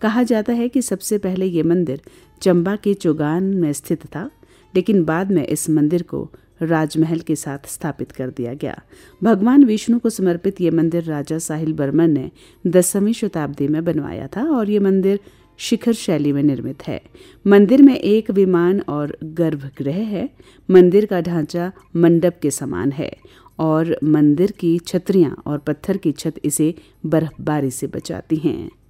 कहा जाता है कि सबसे पहले ये मंदिर चंबा के चौगान में स्थित था, लेकिन बाद में इस मंदिर को राजमहल के साथ स्थापित कर दिया गया। भगवान विष्णु को समर्पित ये मंदिर राजा साहिल बर्मन ने 10वीं शताब्दी में बनवाया था और ये मंदिर शिखर शैली में निर्मित है। मंदिर में एक विमान और गर्भगृह है। मंदिर का ढांचा मंडप के समान है और मंदिर की छतरियां और पत्थर की छत इसे बर्फबारी से बचाती हैं।